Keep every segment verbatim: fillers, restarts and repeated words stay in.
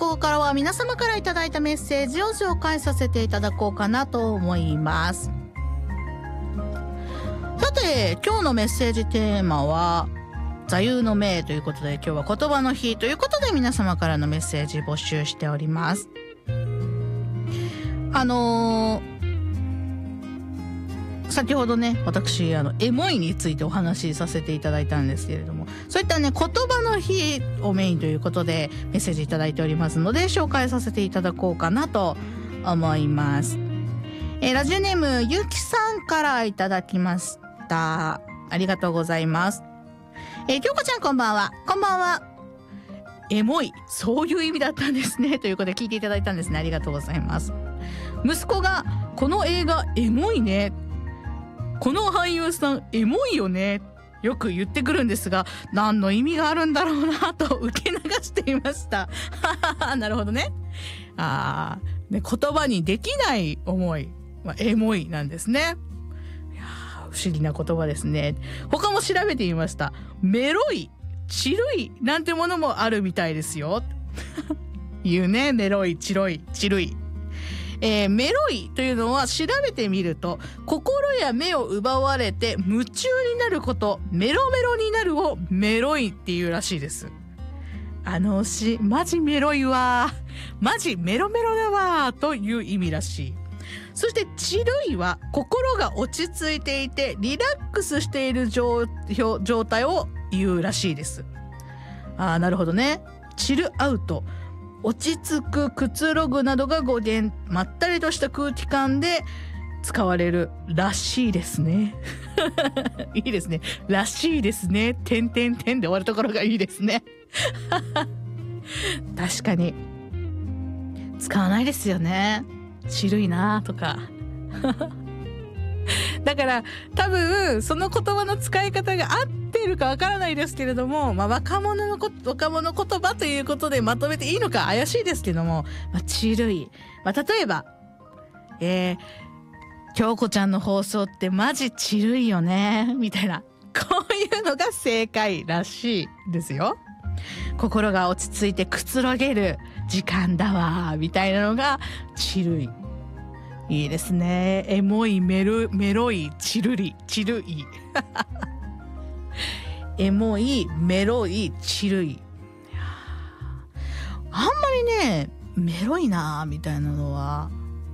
ここからは皆様からいただいたメッセージを紹介させていただこうかなと思います。さて、今日のメッセージテーマは座右の銘ということで、今日は言葉の日ということで皆様からのメッセージ募集しております。あのー先ほどね、私あのエモいについてお話しさせていただいたんですけれども、そういったね、言葉の日をメインということでメッセージいただいておりますので、紹介させていただこうかなと思います。えー、ラジオネームゆきさんからいただきました。ありがとうございます。えー、きょうこちゃんこんばんは。こんばんは。エモい、そういう意味だったんですねということで聞いていただいたんですね。ありがとうございます。息子がこの映画エモいね、この俳優さんエモいよね、よく言ってくるんですが、何の意味があるんだろうなと受け流していましたなるほどね。あーね、言葉にできない思い、まあ、エモいなんですね。いや不思議な言葉ですね。他も調べてみました。メロい、チルいなんてものもあるみたいですよ言うね。メロい、チロい、チルい。えー、メロいというのは調べてみると、心や目を奪われて夢中になること、メロメロになるをメロいっていうらしいです。あのしマジメロいわ、マジメロメロだわという意味らしい。そしてチルいは心が落ち着いていてリラックスしている 状, 状態を言うらしいです。あー、なるほどね。チルアウト、落ち着く、くつろぐなどが語源、まったりとした空気感で使われるらしいですねいいですね、らしいですね、てんてんてんで終わるところがいいですね確かに使わないですよね、チルいなとかだから多分その言葉の使い方が合っているかわからないですけれども、まあ、若者のこ若者言葉ということでまとめていいのか怪しいですけども、まあ、チルい、まあ、例えばえー、京子ちゃんの放送ってマジチルいよねみたいな、こういうのが正解らしいですよ。心が落ち着いてくつろげる時間だわみたいなのがチルい。いいですね。エモい、メロメロい、チルリ、チルいエモい、メロい、チルい。あんまりね、メロいなみたいなのは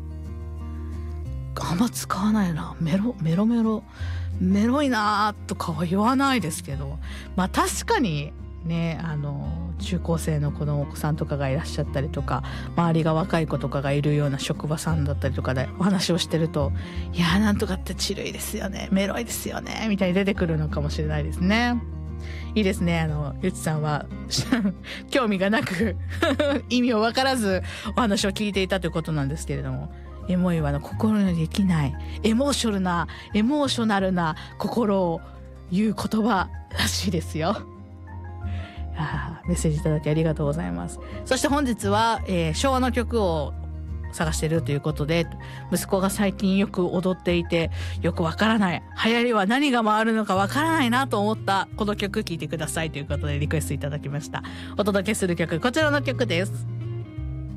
あんま使わないな。メロメロメロメロいなとかは言わないですけど、まあ確かにね、あの中高生の子のお子さんとかがいらっしゃったりとか、周りが若い子とかがいるような職場さんだったりとかでお話をしてると、いやーなんとかってチルいですよね、メロいですよねみたいに出てくるのかもしれないですね。いいですね。あのゆちさんは興味がなく意味を分からずお話を聞いていたということなんですけれども、エモいはの心にできないエモーショナルなエモーショナルな心を言う言葉らしいですよ。あメッセージいただきありがとうございます。そして本日は、えー、昭和の曲を探してるということで、息子が最近よく踊っていてよくわからない、流行りは何が回るのかわからないなと思ったこの曲聴いてくださいということでリクエストいただきました。お届けする曲、こちらの曲です。